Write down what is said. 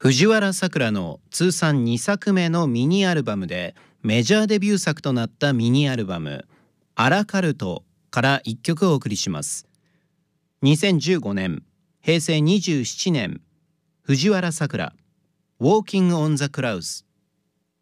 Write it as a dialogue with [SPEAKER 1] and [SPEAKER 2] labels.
[SPEAKER 1] 藤原さくらの通算2作目のミニアルバムでメジャーデビュー作となったミニアルバムアラカルトから1曲をお送りします。2015年平成27年藤原さくら Walking on the Clouds。